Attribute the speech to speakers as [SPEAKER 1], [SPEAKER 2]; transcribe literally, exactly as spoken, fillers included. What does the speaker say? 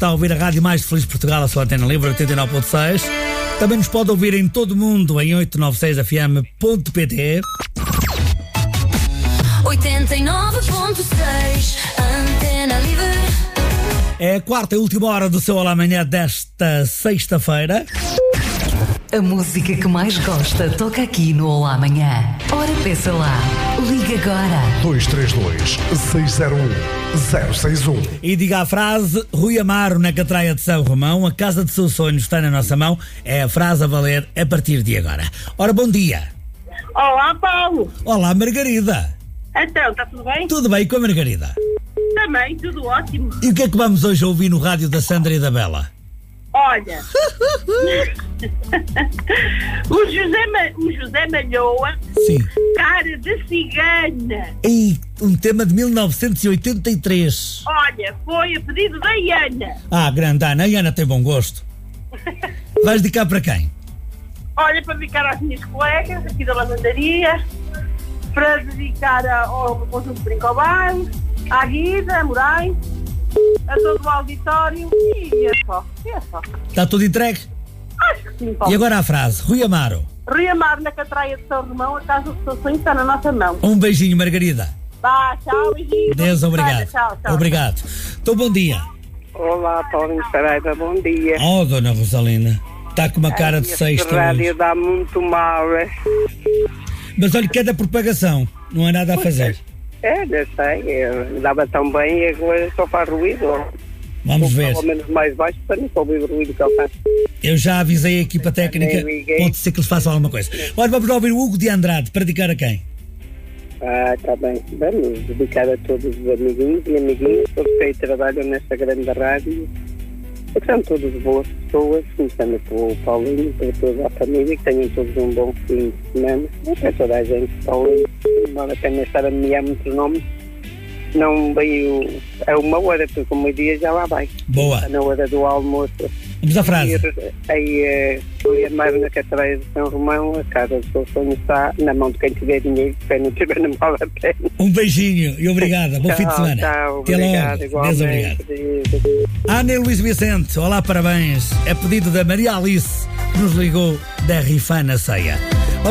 [SPEAKER 1] está a ouvir a rádio mais feliz de Portugal, a sua Antena Livre oitenta e nove ponto seis. Também nos pode ouvir em todo o mundo em oitocentos e noventa e seis F M ponto P T.
[SPEAKER 2] oitenta e nove ponto seis Antena Livre.
[SPEAKER 1] É a quarta e última hora do seu Olá Amanhã desta sexta-feira.
[SPEAKER 3] A música que mais gosta toca aqui no Olá Amanhã. Ora, peça lá. Liga agora.
[SPEAKER 4] dois três dois, seis zero um, zero seis um.
[SPEAKER 1] E diga a frase: Rui Amaro, na Catraia de São Romão, a casa de seus sonhos está na nossa mão. É a frase a valer a partir de agora. Ora, bom dia.
[SPEAKER 5] Olá, Paulo.
[SPEAKER 1] Olá, Margarida.
[SPEAKER 5] Então, está tudo bem?
[SPEAKER 1] Tudo bem com a Margarida?
[SPEAKER 5] Também, tudo ótimo.
[SPEAKER 1] E o que é que vamos hoje ouvir no rádio da Sandra e da Bela?
[SPEAKER 5] Olha, o, José, Ma- o José Malhoa,
[SPEAKER 1] Sim.
[SPEAKER 5] Cara de Cigana.
[SPEAKER 1] E um tema de mil novecentos e oitenta e três.
[SPEAKER 5] Olha, foi a pedido da Iana.
[SPEAKER 1] Ah, grande Ana. A Ana tem bom gosto. Vais dedicar para quem?
[SPEAKER 5] Olha, para dedicar às minhas colegas aqui da lavandaria, para dedicar a- ao conjunto de Brincobar, à Guida, a Moraes, a todo o auditório e é só, é só.
[SPEAKER 1] Está tudo entregue?
[SPEAKER 5] Acho que sim, Paulo.
[SPEAKER 1] E agora a frase: Rui Amaro.
[SPEAKER 5] Rui Amaro, na Catraia de São Romão, a casa do seu sonho está na nossa mão.
[SPEAKER 1] Um beijinho, Margarida.
[SPEAKER 5] Vá, tchau, beijinho.
[SPEAKER 1] Deus, obrigado.
[SPEAKER 5] Tchau, tchau.
[SPEAKER 1] Obrigado. Então, bom dia.
[SPEAKER 6] Olá, Paulinho Saraiva, bom dia.
[SPEAKER 1] Oh, dona Rosalina. Está com uma cara de
[SPEAKER 6] Ai,
[SPEAKER 1] sexta
[SPEAKER 6] A rádio
[SPEAKER 1] hoje.
[SPEAKER 6] dá muito mal, é?
[SPEAKER 1] Mas olha que é da propagação. Não há nada a fazer.
[SPEAKER 6] É, já sei, é, dava tão bem e agora só faz ruído.
[SPEAKER 1] Vamos
[SPEAKER 6] Ou
[SPEAKER 1] ver.
[SPEAKER 6] pelo menos mais baixo para não ouvir o ruído que ele faz.
[SPEAKER 1] Eu já avisei a equipa técnica.
[SPEAKER 6] Nem liguei.
[SPEAKER 1] Pode ser que eles façam alguma coisa. Olha, vamos ouvir o Hugo de Andrade. Para dedicar a quem?
[SPEAKER 6] Ah, está bem. Vamos dedicar a todos os amiguinhos e amiguinhas, todos que aí trabalham nesta grande rádio. Porque são todas boas pessoas, começando pelo Paulinho, para toda a família, que tenham todos um bom fim de semana. E para toda a gente, Paulinho, não vale a pena estar a nomear muitos nomes. Não veio a uma hora, porque como o dia já lá vai.
[SPEAKER 1] Boa.
[SPEAKER 6] Está na hora do almoço.
[SPEAKER 1] Vamos à frase.
[SPEAKER 6] E aí, Rui Amaro, na Catraia de São Romão, a casa do seu sonho está na mão de quem tiver dinheiro, quem não tiver não vale a pena.
[SPEAKER 1] Um beijinho e obrigada. Bom
[SPEAKER 6] Tchau,
[SPEAKER 1] fim de semana.
[SPEAKER 6] tchau,
[SPEAKER 1] Até
[SPEAKER 6] obrigado,
[SPEAKER 1] logo. Deus
[SPEAKER 6] igualmente.
[SPEAKER 1] obrigado. Ana Luís Vicente, olá, parabéns. É pedido da Maria Alice, que nos ligou da Rifana Ceia.